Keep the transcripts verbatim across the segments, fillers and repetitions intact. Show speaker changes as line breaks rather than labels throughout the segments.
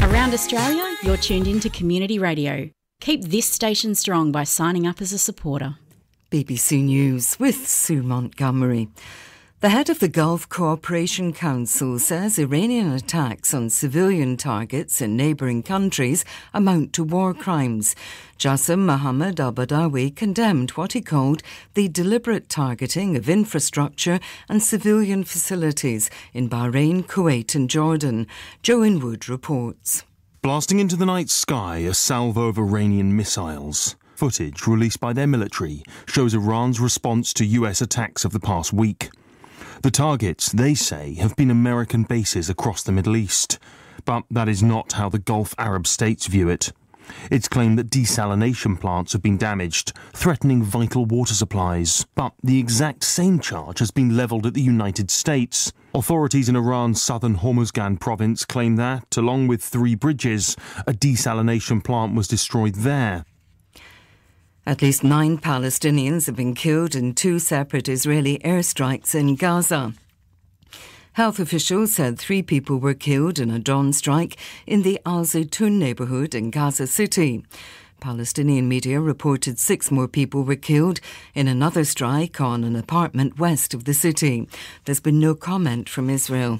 Around Australia, you're tuned into Community Radio. Keep this station strong by signing up as a supporter.
B B C News with Sue Montgomery. The head of the Gulf Cooperation Council says Iranian attacks on civilian targets in neighbouring countries amount to war crimes. Jassim Mohammed al-Badawi condemned what he called the deliberate targeting of infrastructure and civilian facilities in Bahrain, Kuwait and Jordan. Joe Inwood reports.
Blasting into the night sky, a salvo of Iranian missiles. Footage released by their military shows Iran's response to U S attacks of the past week. The targets, they say, have been American bases across the Middle East. But that is not how the Gulf Arab states view it. It's claimed that desalination plants have been damaged, threatening vital water supplies. But the exact same charge has been levelled at the United States. Authorities in Iran's southern Hormuzgan province claim that, along with three bridges, a desalination plant was destroyed there.
At least nine Palestinians have been killed in two separate Israeli airstrikes in Gaza. Health officials said three people were killed in a drone strike in the Al Zaytun neighbourhood in Gaza City. Palestinian media reported six more people were killed in another strike on an apartment west of the city. There's been no comment from Israel.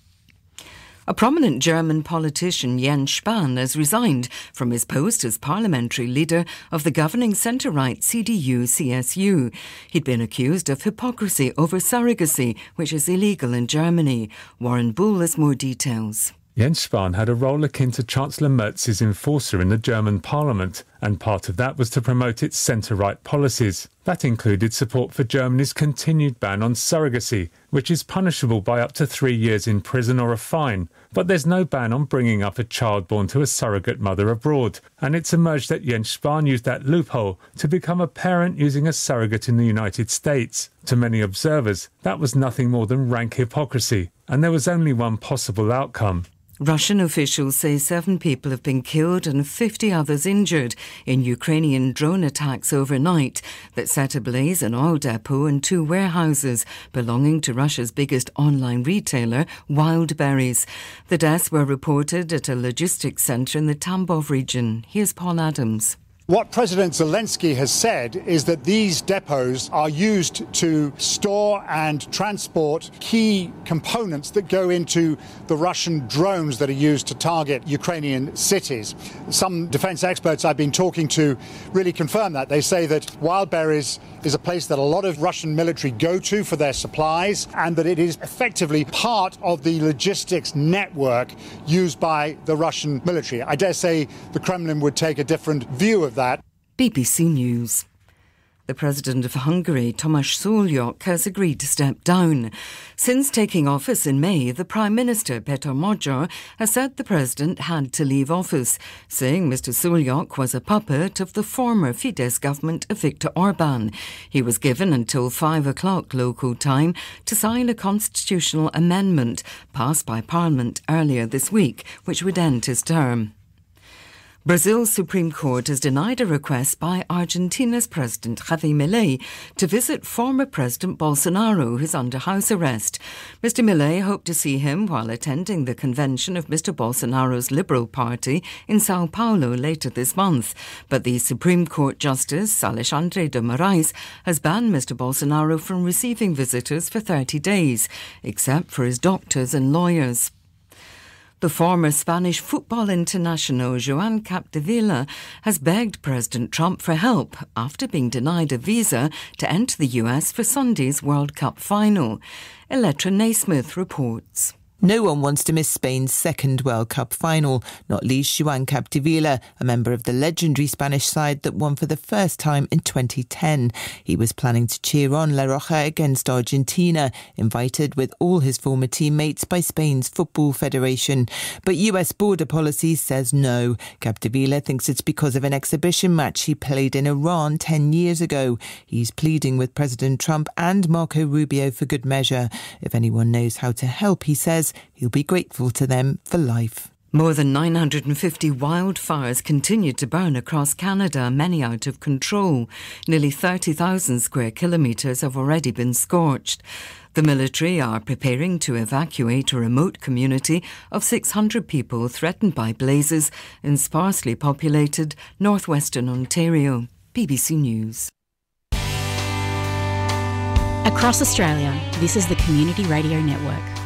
A prominent German politician, Jens Spahn, has resigned from his post as parliamentary leader of the governing centre-right C D U C S U. He'd been accused of hypocrisy over surrogacy, which is illegal in Germany. Warren Bull has more details.
Jens Spahn had a role akin to Chancellor Merz's enforcer in the German parliament, and part of that was to promote its centre-right policies. That included support for Germany's continued ban on surrogacy, which is punishable by up to three years in prison or a fine. But there's no ban on bringing up a child born to a surrogate mother abroad, and it's emerged that Jens Spahn used that loophole to become a parent using a surrogate in the United States. To many observers, that was nothing more than rank hypocrisy, and there was only one possible outcome.
Russian officials say seven people have been killed and fifty others injured in Ukrainian drone attacks overnight that set ablaze an oil depot and two warehouses belonging to Russia's biggest online retailer, Wildberries. The deaths were reported at a logistics centre in the Tambov region. Here's Paul Adams.
What President Zelensky has said is that these depots are used to store and transport key components that go into the Russian drones that are used to target Ukrainian cities. Some defence experts I've been talking to really confirm that. They say that Wildberries is a place that a lot of Russian military go to for their supplies, and that it is effectively part of the logistics network used by the Russian military. I dare say the Kremlin would take a different view of that.
B B C News. The President of Hungary, Tamás Szolnok, has agreed to step down. Since taking office in May, the Prime Minister, Péter Magyar, has said the President had to leave office, saying Mr Szolnok was a puppet of the former Fidesz government of Viktor Orbán. He was given until five o'clock local time to sign a constitutional amendment passed by Parliament earlier this week, which would end his term. Brazil's Supreme Court has denied a request by Argentina's President Javier Milei to visit former President Bolsonaro, who's under house arrest. Mister Milei hoped to see him while attending the convention of Mister Bolsonaro's Liberal Party in Sao Paulo later this month. But the Supreme Court Justice, Alexandre de Moraes, has banned Mister Bolsonaro from receiving visitors for thirty days, except for his doctors and lawyers. The former Spanish football international Joan Capdevila has begged President Trump for help after being denied a visa to enter the U S for Sunday's World Cup final. Electra Naismith reports.
No one wants to miss Spain's second World Cup final, not least Joan Capdevila, a member of the legendary Spanish side that won for the first time in twenty ten. He was planning to cheer on La Roja against Argentina, invited with all his former teammates by Spain's Football Federation. But U S border policy says no. Capdevila thinks it's because of an exhibition match he played in Iran ten years ago. He's pleading with President Trump and Marco Rubio for good measure. If anyone knows how to help, he says, he'll be grateful to them for life.
More than nine hundred fifty wildfires continue to burn across Canada, many out of control. Nearly thirty thousand square kilometres have already been scorched. The military are preparing to evacuate a remote community of six hundred people threatened by blazes in sparsely populated northwestern Ontario. B B C News.
Across Australia, this is the Community Radio Network.